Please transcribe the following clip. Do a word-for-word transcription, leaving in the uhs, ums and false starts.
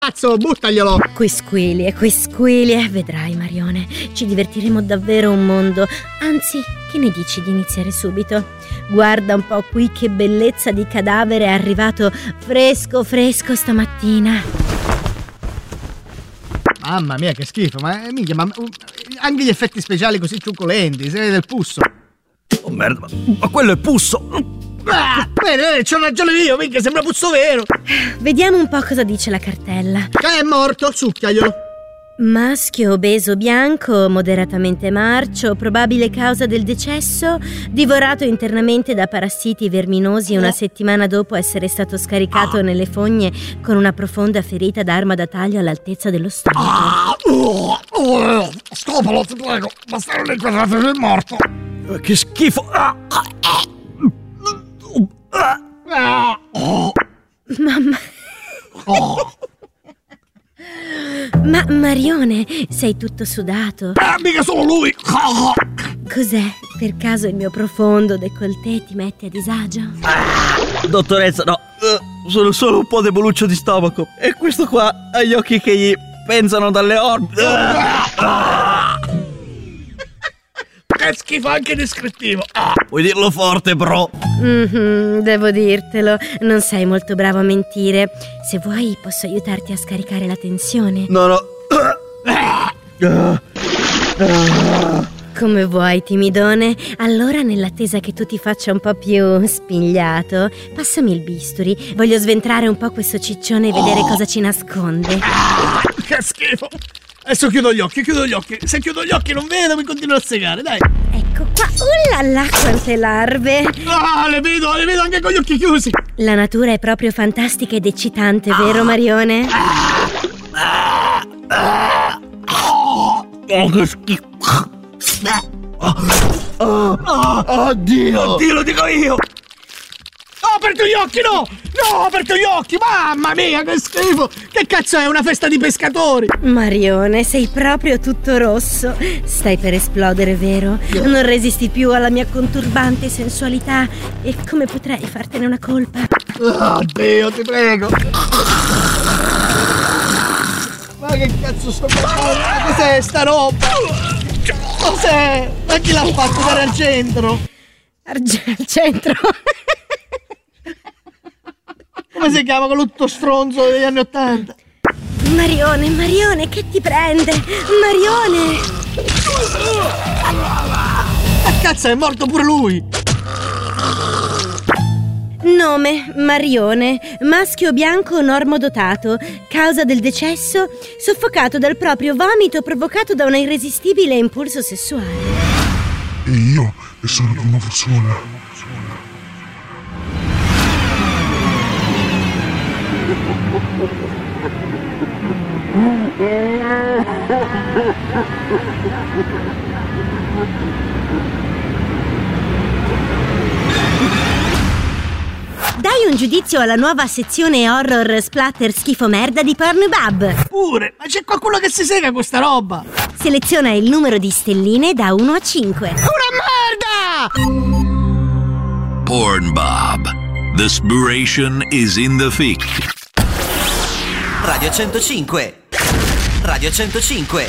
Cazzo, buttaglielo! Quisquilie, quisquilie, vedrai Marione, ci divertiremo davvero un mondo. Anzi, che ne dici di iniziare subito? Guarda un po' qui che bellezza di cadavere è arrivato fresco fresco stamattina. Mamma mia, che schifo, ma eh, minchia, ma anche gli effetti speciali così ciuccolenti, si vede il pusso. Oh merda, ma, ma quello è pusso! Ah, bene, c'ho ragione io, minchia, sembra puzzo vero. Vediamo un po' cosa dice la cartella. Che è morto, succhiaglielo. Maschio obeso bianco, moderatamente marcio, probabile causa del decesso, divorato internamente da parassiti verminosi una settimana dopo essere stato scaricato nelle fogne con una profonda ferita d'arma da taglio all'altezza dello stomaco. Ah, uh, uh, scopalo, ti prego, basta non inquadrate il morto. Che schifo! Ah, ah, ah. Ah, oh. Mamma... Oh. Ma Marione, sei tutto sudato. Ah, mica solo lui. Oh. Cos'è? Per caso il mio profondo décolleté ti mette a disagio? Dottoressa, no, uh, sono solo un po' deboluccio di stomaco. E questo qua ha gli occhi che gli pensano dalle orbite. Uh. Uh. Che schifo anche descrittivo. Ah. Puoi dirlo forte, bro? Mm-hmm, devo dirtelo, non sei molto bravo a mentire. Se vuoi posso aiutarti a scaricare la tensione. No, no. Uh. Uh. Uh. Come vuoi, timidone. Allora, nell'attesa che tu ti faccia un po' più spigliato, passami il bisturi. Voglio sventrare un po' questo ciccione e vedere oh. cosa ci nasconde. Ah, che schifo. Adesso chiudo gli occhi, chiudo gli occhi. Se chiudo gli occhi non vedo, mi continuo a segare, dai. Ecco qua. Oh là là, quante larve. Ah, le vedo, le vedo anche con gli occhi chiusi. La natura è proprio fantastica ed eccitante, ah. vero Marione? Ah. Ah. Oh, che schifo. Oh, oh, oh, oddio. Oddio, lo dico io. Ho aperto gli occhi, no! No, ho aperto gli occhi! Mamma mia, che schifo! Che cazzo è, una festa di pescatori? Marione, sei proprio tutto rosso. Stai per esplodere, vero? Non resisti più alla mia conturbante sensualità. E come potrei fartene una colpa? Oddio, ti prego! Ma che cazzo sto facendo? Cos'è sta roba? Cos'è? Ma chi l'ha fatto dare al centro? Arge- al centro? Come si chiama quell'utto stronzo degli anni ottanta? Marione, Marione, che ti prende? Marione! Ma cazzo, è morto pure lui! Nome, Marione, maschio bianco normodotato, causa del decesso, soffocato dal proprio vomito provocato da un irresistibile impulso sessuale. E io sono una persona. Dai un giudizio alla nuova sezione horror splatter schifo merda di Pornhub. Pure, ma c'è qualcuno che si sega questa roba. Seleziona il numero di stelline da uno a cinque. Una merda! Pornhub. The spiration is in the fic. Radio centocinque. Radio centocinque.